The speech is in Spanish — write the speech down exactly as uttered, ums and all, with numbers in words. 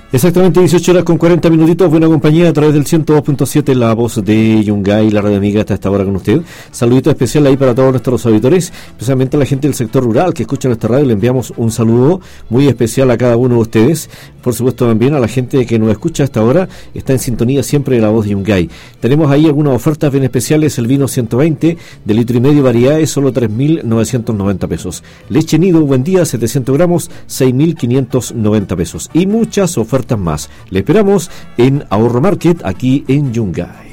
Exactamente dieciocho horas con cuarenta minutitos, buena compañía a través del ciento dos punto siete, la voz de Yungay, la radio amiga hasta esta hora con usted. Saludito especial ahí para todos nuestros auditores, especialmente a la gente del sector rural que escucha nuestra radio. Le enviamos un saludo muy especial a cada uno de ustedes. Por supuesto también a la gente que nos escucha hasta ahora, está en sintonía siempre de la voz de Yungay. Tenemos ahí algunas ofertas bien especiales, el vino ciento veinte de litro y medio variedades, solo tres mil novecientos noventa pesos. Leche nido, buen día, setecientos gramos, seis mil quinientos noventa pesos. Y muchas ofertas más. Le esperamos en Ahorro Market, aquí en Yungay.